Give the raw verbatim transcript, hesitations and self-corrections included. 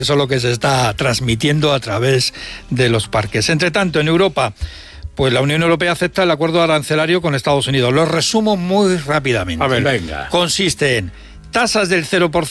Eso es lo que se está transmitiendo a través de los parques. Entre tanto, en Europa, pues la Unión Europea acepta el acuerdo arancelario con Estados Unidos. Lo resumo muy rápidamente. A ver, venga. Consiste en tasas del cero por ciento